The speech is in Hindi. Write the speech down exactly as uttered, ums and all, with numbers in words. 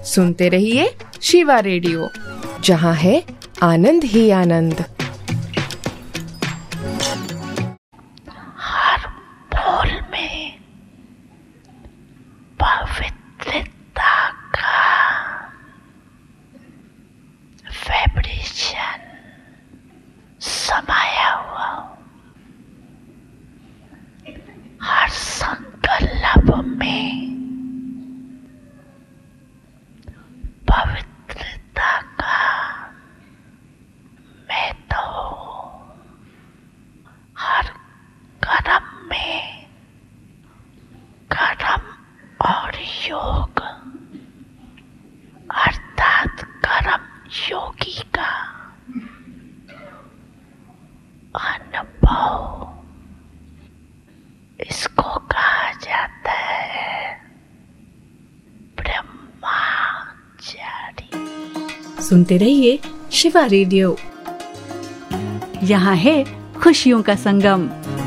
सुनते रहिए शिवा रेडियो, जहाँ है आनंद ही आनंद। हर बोल में पवित्रता का वाइब्रेशन समाया हुआ, हर संकल्प में पवित्रता का मैं तो हर कर्म में कर्म और योग अर्थात कर्म योगी का अनुभव, इसको कहा जाता है ब्रह्मचारी। सुनते रहिए शिवा रेडियो, यहाँ है खुशियों का संगम।